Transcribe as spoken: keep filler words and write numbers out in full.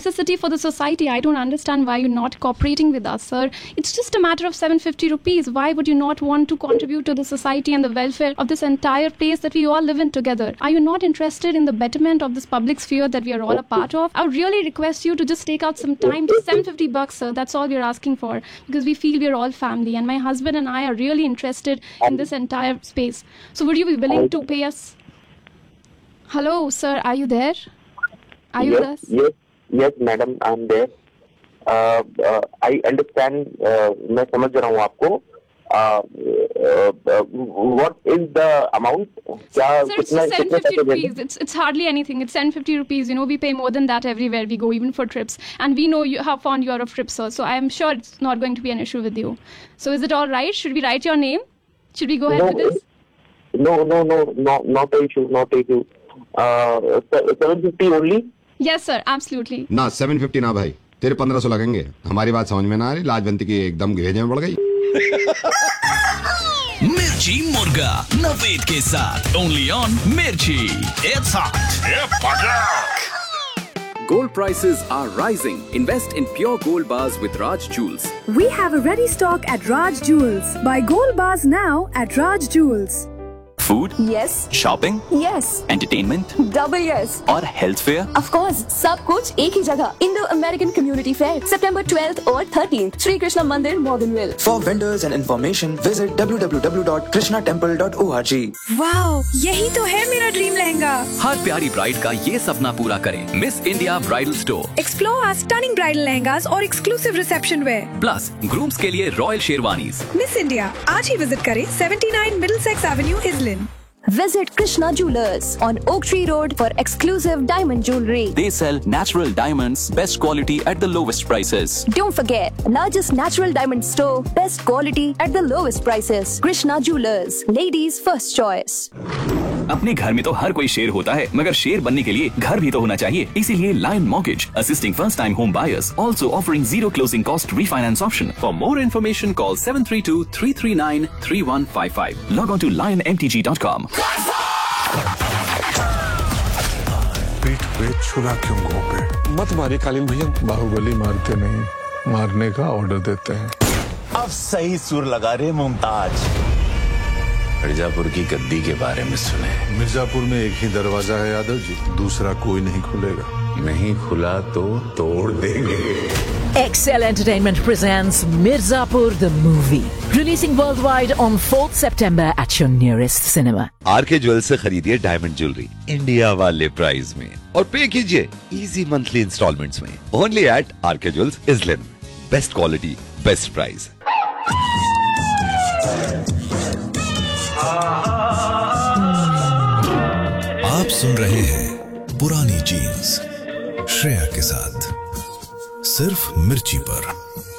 necessity for the society. I don't understand why you're not cooperating with us, sir. It's just a matter of seven hundred fifty rupees. Why would you not want to contribute to the society and the welfare of this entire place that we all live in together? Are you not interested in the betterment of this public sphere that we are all a part of? I would really request you to just take out some time. Just seven hundred fifty bucks, sir. That's all we're asking for, because we feel we're all family, and my husband and I are really interested in this entire space. So would you be willing to pay us? Hello, sir. Are you there? Are you yes, with us? Yes, yes, madam. I'm there. Uh, uh, I understand. Uh, मैं समझ रहा हूँ आपको. Uh, uh, uh, what is the amount? क्या Sir, it's just seven hundred fifty rupees. It's it's hardly anything. It's seven hundred fifty rupees. You know, we pay more than that everywhere we go, even for trips. And we know you how fond you are of trips, sir. So I am sure it's not going to be an issue with you. So is it all right? Should we write your name? Should we go ahead no, with this? No, no, no, no, not an issue, not an issue. Uh, seven fifty only? Yes, sir. Absolutely. ना seven fifty ना भाई, तेरे पंद्रह सौ लगेंगे. हमारी बात समझ में ना आ रही. लाजवंती की एकदम घेजे में पड़ गई. मिर्ची मुर्गा नवेद के साथ ओनली ऑन मिर्ची. It's hot. Gold prices are rising. Invest in pure gold bars with Raj Jewels. We have a ready stock at Raj Jewels. Buy gold bars now at Raj Jewels. Food? Yes. Shopping? Yes. Entertainment? Double yes. और health fair? Of course. सब कुछ एक ही जगह. Indo American Community Fair, September twelfth और thirteenth, Sri Krishna Mandir, Morganville. For vendors and information, visit w w w dot krishna temple dot org. Wow, यही तो है मेरा ड्रीम लहंगा. हर प्यारी ब्राइड का ये सपना पूरा करें. Miss India bridal store. Explore our stunning bridal lehengas और exclusive reception wear. Plus grooms के लिए रॉयल शेरवानीज. Miss India, आज ही विजिट करें seventy-nine Middlesex Avenue, Islin. Visit Krishna Jewelers on Oak Tree Road for exclusive diamond jewelry. They sell natural diamonds, best quality at the lowest prices. Don't forget, largest natural diamond store, best quality at the lowest prices. Krishna Jewelers, ladies' first choice. अपने घर में तो हर कोई शेर होता है, मगर शेर बनने के लिए घर भी तो होना चाहिए. इसीलिए lion mortgage assisting first time home buyers, also offering zero closing cost refinance option. For more information, call seven three two, three three nine, three one five five. Log on to lion m t g dot com. पीठ पे छुरा क्यों घोंपे? मत मारिए कालीन भैया. बाहुबली मारते नहीं, मारने का ऑर्डर देते हैं. अब सही सुर लगा रहे मुमताज. मिर्जापुर की गद्दी के बारे में सुने. मिर्जापुर में एक ही दरवाजा है यादव जी, दूसरा कोई नहीं खुलेगा. नहीं खुला तो तोड़ देंगे. Excel Entertainment presents Mirzapur the movie, releasing worldwide on fourth September at your nearest cinema. R K jewels से खरीदिए डायमंड ज्वेलरी इंडिया वाले प्राइस में और पे कीजिए इजी मंथली इंस्टॉलमेंट्स में. Only eight R K jewels, इस्लिन. Best quality, best price. आप सुन रहे हैं पुरानी जीन्स श्रेया के साथ, सिर्फ मिर्ची पर.